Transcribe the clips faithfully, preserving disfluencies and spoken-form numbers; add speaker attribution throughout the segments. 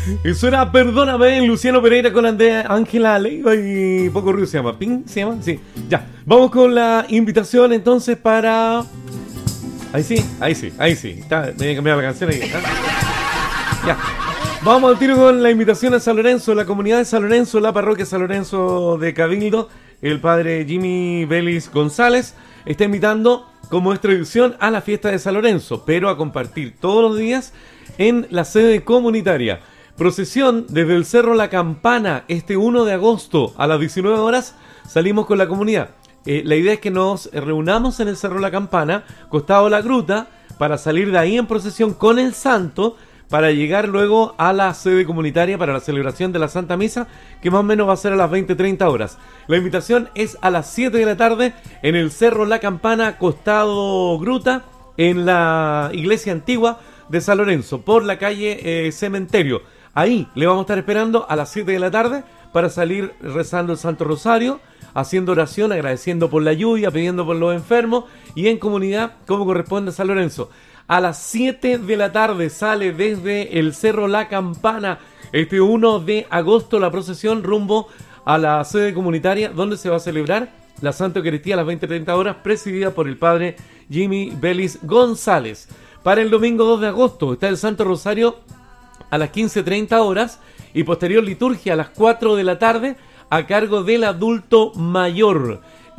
Speaker 1: Eso era Perdóname, Luciano Pereira con Andrea Ángela Leiva y Poco Ruido se llama. ¿Ping? ¿Se llama? Sí. Ya. Vamos con la invitación entonces para... Ahí sí, ahí sí, ahí sí. Está, me voy a cambiar la canción ahí. ¿Está? Ya. Vamos al tiro con la invitación a San Lorenzo, la comunidad de San Lorenzo, la parroquia San Lorenzo de Cabildo. El padre Jimmy Vélez González está invitando, como es tradición, a la fiesta de San Lorenzo, pero a compartir todos los días en la sede comunitaria. Procesión desde el Cerro La Campana, este uno de agosto a las diecinueve horas, salimos con la comunidad. Eh, la idea es que nos reunamos en el Cerro La Campana, costado la gruta, para salir de ahí en procesión con el santo, para llegar luego a la sede comunitaria para la celebración de la Santa Misa, que más o menos va a ser a las veinte treinta horas. La invitación es a las siete de la tarde en el Cerro La Campana, costado gruta, en la iglesia antigua de San Lorenzo, por la calle eh, Cementerio. Ahí le vamos a estar esperando a las siete de la tarde para salir rezando el Santo Rosario, haciendo oración, agradeciendo por la lluvia, pidiendo por los enfermos y en comunidad como corresponde a San Lorenzo. A las siete de la tarde sale desde el Cerro La Campana este uno de agosto la procesión rumbo a la sede comunitaria donde se va a celebrar la Santa Eucaristía a las veinte treinta horas, presidida por el padre Jimmy Vélez González. Para el domingo dos de agosto está el Santo Rosario a las quince treinta horas y posterior liturgia a las cuatro de la tarde a cargo del adulto mayor.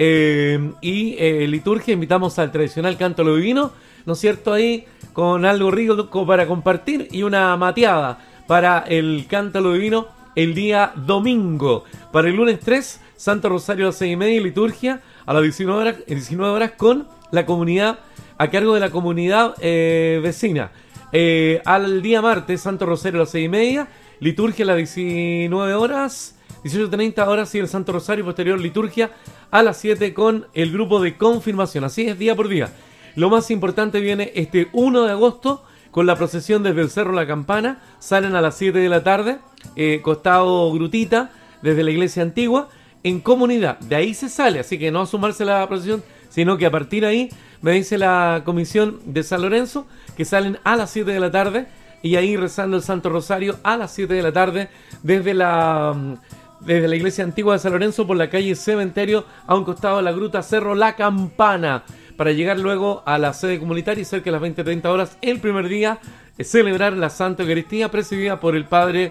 Speaker 1: Eh, y eh, liturgia, invitamos al tradicional canto a lo divino, ¿no es cierto? Ahí con algo rico para compartir y una mateada para el canto a lo divino el día domingo. Para el lunes tres, Santo Rosario a las seis y media y liturgia a las diecinueve horas, diecinueve horas con la comunidad, a cargo de la comunidad eh, vecina. Eh, al día martes, Santo Rosario a las seis y media, liturgia a las diecinueve horas, dieciocho treinta horas y el Santo Rosario, posterior liturgia a las siete con el grupo de confirmación. Así es, día por día. Lo más importante viene este uno de agosto con la procesión desde el Cerro La Campana. Salen a las siete de la tarde, eh, costado Grutita, desde la iglesia antigua, en comunidad. De ahí se sale, así que no a sumarse a la procesión, sino que a partir de ahí, me dice la comisión de San Lorenzo, que salen a las siete de la tarde y ahí rezando el Santo Rosario a las siete de la tarde desde la, desde la iglesia antigua de San Lorenzo por la calle Cementerio a un costado de la gruta Cerro La Campana, para llegar luego a la sede comunitaria y cerca de las veinte treinta horas el primer día celebrar la Santa Eucaristía presidida por el padre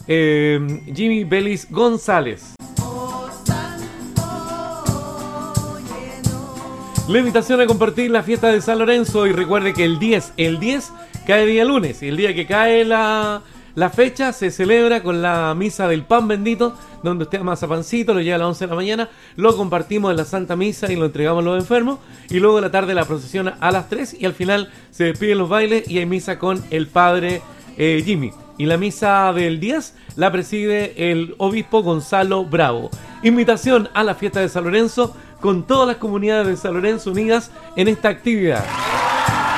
Speaker 1: eh, Jimmy Vélez González. La invitación a compartir la fiesta de San Lorenzo y recuerde que el diez, el diez cae día lunes y el día que cae la, la fecha se celebra con la misa del pan bendito, donde usted amasa pancito, lo lleva a las once de la mañana, lo compartimos en la Santa Misa y lo entregamos a los enfermos y luego de la tarde la procesión a las tres y al final se despiden los bailes y hay misa con el padre eh, Jimmy. Y la misa del diez la preside el obispo Gonzalo Bravo. Invitación a la fiesta de San Lorenzo con todas las comunidades de San Lorenzo unidas en esta actividad.